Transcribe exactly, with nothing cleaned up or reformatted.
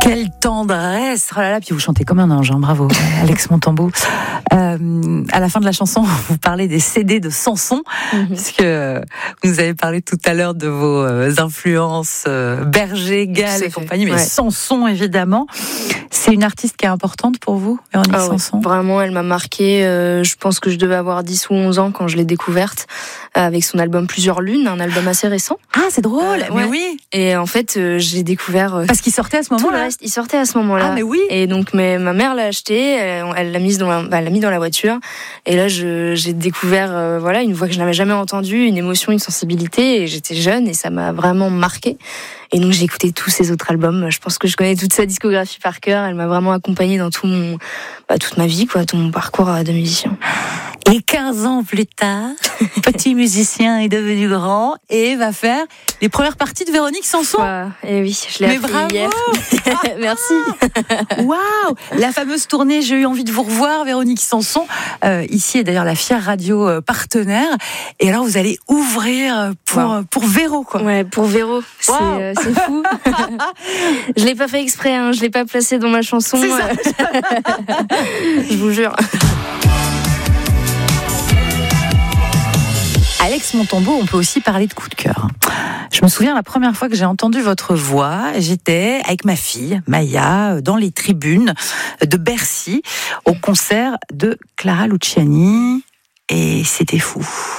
Quelle tendresse! Oh là là, puis vous chantez comme un ange, hein, bravo, Alex Montembeault. Euh, à la fin de la chanson, vous parlez des C D de Sanson, mm-hmm. puisque vous nous avez parlé tout à l'heure de vos influences euh, Berger, Gall et compagnie, mais ouais. Sanson évidemment. C'est une artiste qui est importante pour vous, Véronique ah, Sanson? Oui, vraiment, elle m'a marquée. Euh, je pense que je devais avoir dix ou onze ans quand je l'ai découverte, euh, avec son album Plusieurs Lunes, un album assez récent. Ah, c'est drôle, euh, mais ouais. oui. Et en fait, euh, j'ai découvert... Euh, Parce qu'il sortait à ce moment-là. Il sortait à ce moment-là. Ah, mais oui. Et donc, mais, ma mère l'a acheté, elle, elle l'a mise dans la, bah, elle l'a mis dans la voiture. Et là, je, j'ai découvert, euh, voilà, une voix que je n'avais jamais entendue, une émotion, une sensibilité. Et j'étais jeune et ça m'a vraiment marquée. Et donc j'ai écouté tous ses autres albums. Je pense que je connais toute sa discographie par cœur. Elle m'a vraiment accompagnée dans tout mon, bah, toute ma vie, quoi, tout mon parcours de musicien. Et quinze ans plus tard, petit musicien est devenu grand et va faire les premières parties de Véronique Sanson. Ouais, et oui, je l'ai Mais appris bravo. hier. Merci. Waouh, la fameuse tournée. J'ai eu envie de vous revoir, Véronique Sanson. Euh, ici est d'ailleurs la Fière Radio euh, partenaire. Et alors vous allez ouvrir pour wow. pour Véro, quoi. Ouais, pour Véro. C'est, wow. euh, c'est fou. Je l'ai pas fait exprès. Hein. Je l'ai pas placé dans ma chanson. C'est ça. Je vous jure. Alex Montembeault, on peut aussi parler de coup de cœur. Je me souviens la première fois que j'ai entendu votre voix, j'étais avec ma fille, Maya, dans les tribunes de Bercy, au concert de Clara Luciani, et c'était fou.